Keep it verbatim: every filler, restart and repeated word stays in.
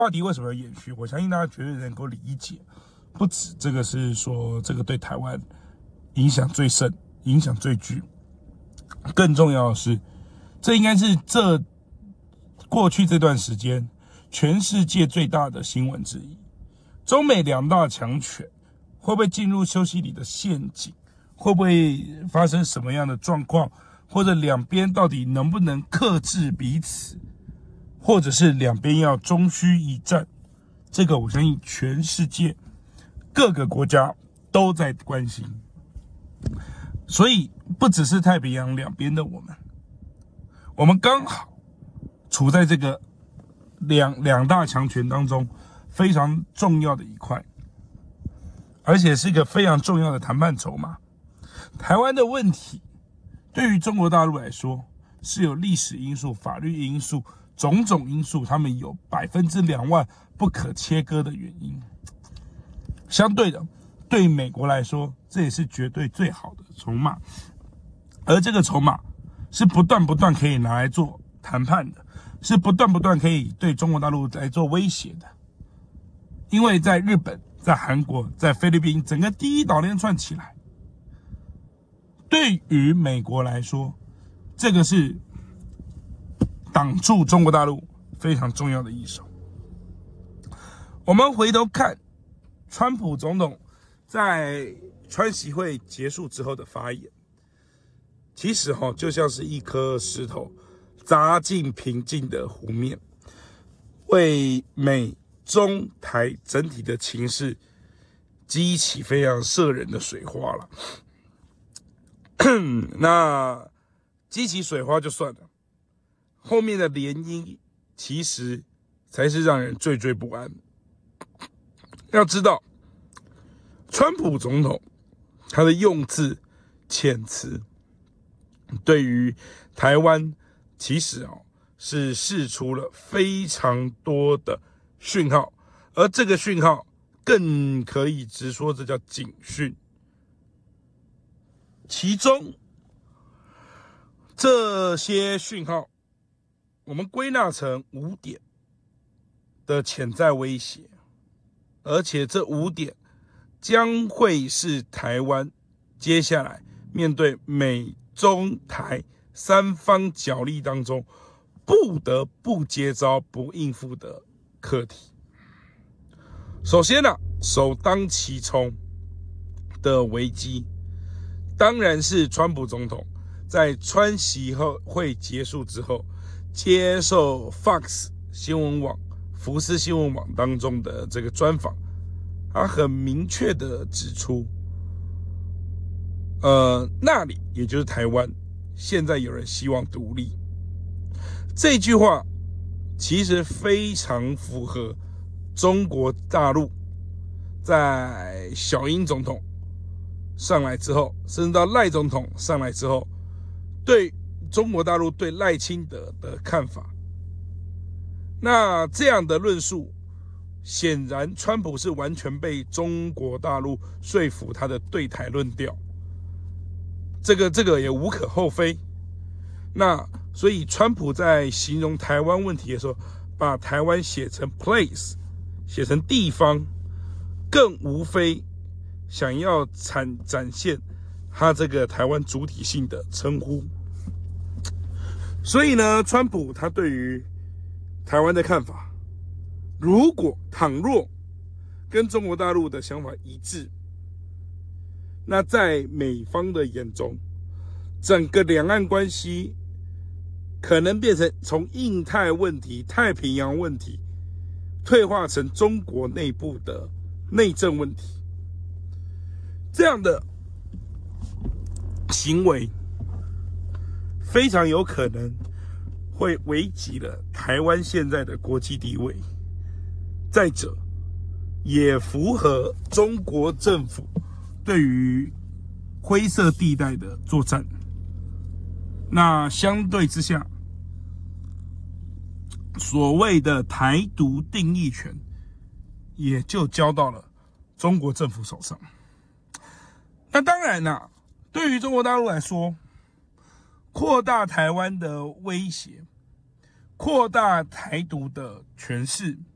话题为什么要延续？我相信大家绝对能够理解。不止这个是说这个对台湾影响最深、影响最巨，更重要的是，这应该是这过去这段时间全世界最大的新闻之一。中美两大强权会不会进入休息里的陷阱？会不会发生什么样的状况？或者两边到底能不能克制彼此？或者是两边要终须一战？这个我相信全世界各个国家都在关心。所以不只是太平洋两边的我们，我们刚好处在这个两两大强权当中非常重要的一块，而且是一个非常重要的谈判筹码。台湾的问题对于中国大陆来说是有历史因素、法律因素、种种因素，他们有百分之两万不可切割的原因。相对的，对美国来说，这也是绝对最好的筹码，而这个筹码是不断不断可以拿来做谈判的，是不断不断可以对中国大陆来做威胁的。因为在日本、在韩国、在菲律宾，整个第一岛链串起来，对于美国来说，这个是挡住中国大陆非常重要的一手。我们回头看川普总统在川习会结束之后的发言，其实齁就像是一颗石头砸进平静的湖面，为美中台整体的情势激起非常摄人的水花了。那激起水花就算了，后面的涟漪其实才是让人惴惴不安。要知道，川普总统他的用字遣词，对于台湾其实哦是释出了非常多的讯号，而这个讯号更可以直说这叫警讯。其中这些讯号，我们归纳成五点的潜在威胁，而且这五点将会是台湾接下来面对美中台三方角力当中不得不接招、不应付的课题。首先啊，首当其冲的危机，当然是川普总统在川习会结束之后，接受 Fox 新闻网、福斯新闻网当中的这个专访，他很明确的指出，呃，那里也就是台湾，现在有人希望独立。这句话其实非常符合中国大陆在小英总统上来之后，甚至到赖总统上来之后，对中国大陆对赖清德的看法。那这样的论述，显然川普是完全被中国大陆说服他的对台论调，这个这个也无可厚非。那所以川普在形容台湾问题的时候，把台湾写成 place， 写成地方，更无非想要展展现他这个台湾主体性的称呼。所以呢，川普他对于台湾的看法，如果倘若跟中国大陆的想法一致，那在美方的眼中，整个两岸关系可能变成从印太问题、太平洋问题退化成中国内部的内政问题。这样的行为非常有可能会危及了台湾现在的国际地位。再者，也符合中国政府对于灰色地带的作战。那相对之下，所谓的台独定义权也就交到了中国政府手上。那当然啦、啊，对于中国大陆来说，扩大台湾的威胁，扩大台独的权势，